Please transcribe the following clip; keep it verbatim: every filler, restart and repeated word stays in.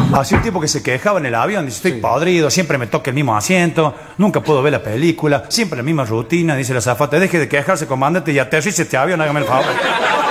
Así un tipo que se quejaba en el avión, dice, estoy sí. podrido, siempre me toca el mismo asiento, nunca puedo ver la película, siempre la misma rutina, dice la azafata, deje de quejarse, comandante, y aterrice este avión, hágame el favor.